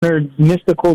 Bernard's mystical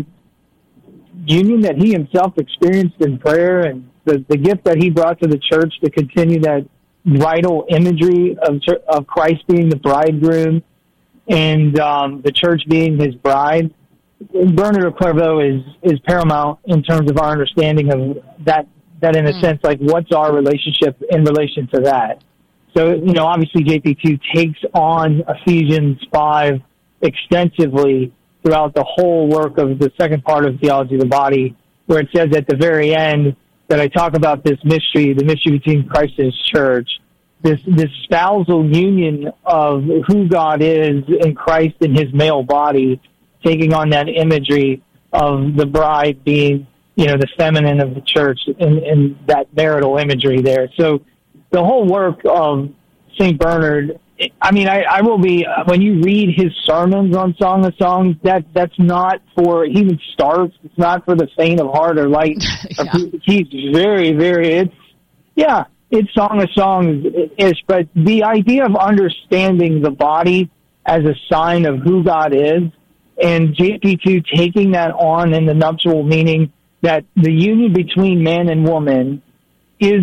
union that he himself experienced in prayer, and the gift that he brought to the church to continue that vital imagery of Christ being the bridegroom and the church being his bride. Bernard of Clairvaux is paramount in terms of our understanding of that in a sense, like, what's our relationship in relation to that? So, obviously JP2 takes on Ephesians 5 extensively throughout the whole work of the second part of Theology of the Body, where it says at the very end that I talk about this mystery, the mystery between Christ and his church, this spousal union of who God is in Christ in his male body, taking on that imagery of the bride being, the feminine of the church in that marital imagery there. So the whole work of St. Bernard, I will be, when you read his sermons on Song of Songs, that's not for, he even starts, it's not for the faint of heart or light. He's very, very, it's Song of Songs-ish, but the idea of understanding the body as a sign of who God is, and JP2 taking that on in the nuptial meaning that the union between man and woman is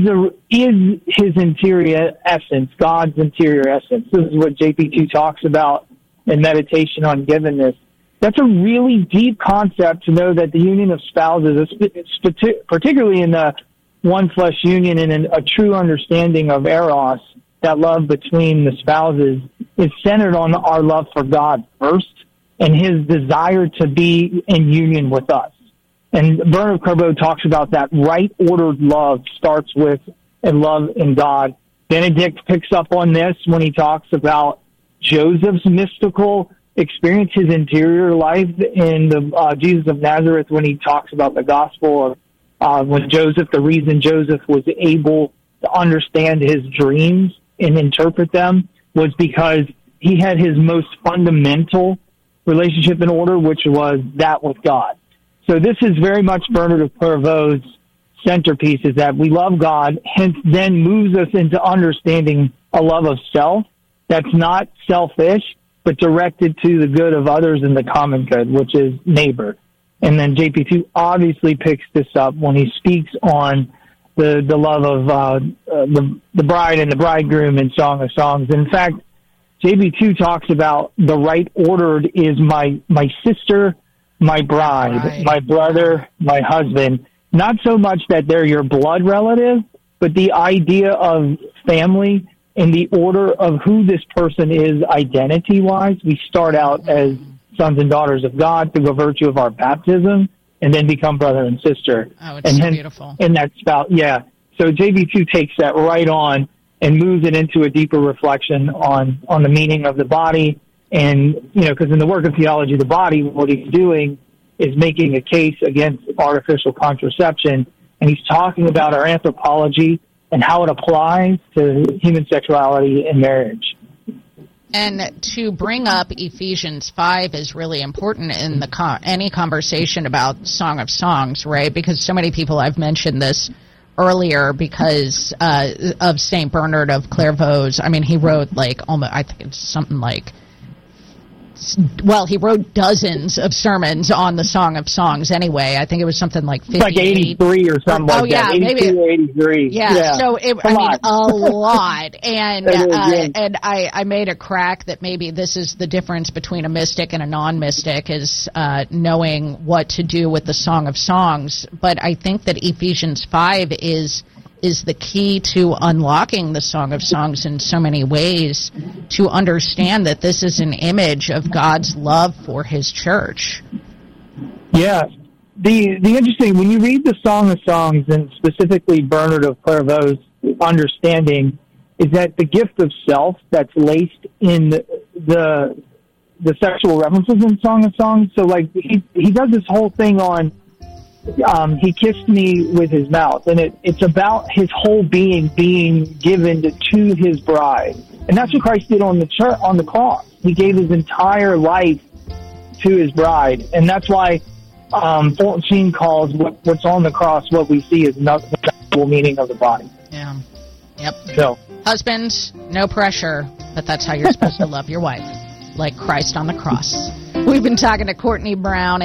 his interior essence, God's interior essence. This is what JP2 talks about in Meditation on Givenness. That's a really deep concept to know that the union of spouses, particularly in the one flesh union and in a true understanding of eros, that love between the spouses, is centered on our love for God first and his desire to be in union with us. And Bernard of Clairvaux talks about that right-ordered love starts with a love in God. Benedict picks up on this when he talks about Joseph's mystical experience, his interior life in the Jesus of Nazareth, when he talks about the gospel of when the reason Joseph was able to understand his dreams and interpret them was because he had his most fundamental relationship in order, which was that with God. So this is very much Bernard of Clairvaux's centerpiece, is that we love God, hence then moves us into understanding a love of self that's not selfish, but directed to the good of others and the common good, which is neighbor. And then JP2 obviously picks this up when he speaks on the love of the bride and the bridegroom in Song of Songs. In fact, JP2 talks about the right ordered is my sister, my bride, my brother, my husband. Not so much that they're your blood relative, but the idea of family in the order of who this person is identity-wise. We start out as sons and daughters of God through the virtue of our baptism, and then become brother and sister. Oh, it's so beautiful. And that's about, So JP2 takes that right on and moves it into a deeper reflection on the meaning of the body. And, because in the work of Theology of the Body, what he's doing is making a case against artificial contraception. And he's talking about our anthropology and how it applies to human sexuality and marriage. And to bring up Ephesians 5 is really important in any conversation about Song of Songs, right? Because so many people, I've mentioned this earlier because of St. Bernard of Clairvaux. I mean, he wrote I think it's something like, he wrote dozens of sermons on the Song of Songs anyway. I think it was something like 58. Like 83 or something like that. 82 maybe. Or 83. Yeah. So, a lot. And and I made a crack that maybe this is the difference between a mystic and a non-mystic, is knowing what to do with the Song of Songs. But I think that Ephesians 5 is the key to unlocking the Song of Songs in so many ways, to understand that this is an image of God's love for his church. Yeah. The interesting, when you read the Song of Songs, and specifically Bernard of Clairvaux's understanding, is that the gift of self that's laced in the sexual references in Song of Songs. So he does this whole thing on he kissed me with his mouth, and it's about his whole being given to his bride, and that's what Christ did on the cross. He gave his entire life to his bride, and that's why Fulton Sheen calls what's on the cross what we see is not the actual meaning of the body. Yeah. Yep. So, husbands, no pressure, but that's how you're supposed to love your wife. like Christ on the cross. We've been talking to Courtney Brown.